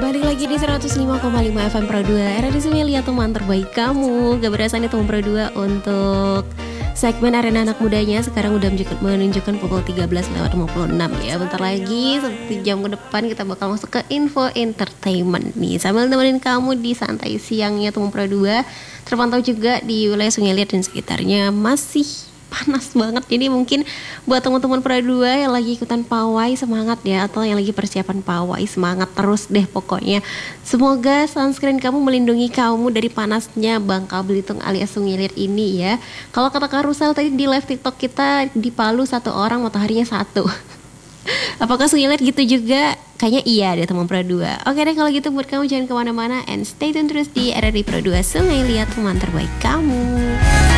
Balik lagi di 105,5 FM Pro 2 Era di sini lihat teman terbaik kamu. Gak berasa nih teman Pro 2 untuk segmen Arena Anak Mudanya. Sekarang udah menunjukkan pukul 13.56 ya. Bentar lagi 1 jam ke depan kita bakal masuk ke info entertainment nih, sambil nemenin kamu di santai siangnya teman Pro 2. Terpantau juga di wilayah Sungai Liat dan sekitarnya masih panas banget. Jadi mungkin buat teman-teman Pro 2 yang lagi ikutan pawai semangat ya, atau yang lagi persiapan pawai semangat terus deh pokoknya. Semoga sunscreen kamu melindungi kamu dari panasnya Bangka Belitung alias Sungai Liat ini ya. Kalau kata Kak Rusel tadi di live TikTok kita, di Palu 1 orang mataharinya 1. Apakah Sungai Liat gitu juga? Kayaknya iya deh teman Pro 2. Oke deh kalau gitu buat kamu jangan kemana-mana and stay tune terus di RRI Pro 2 Sungai Liat, teman terbaik kamu.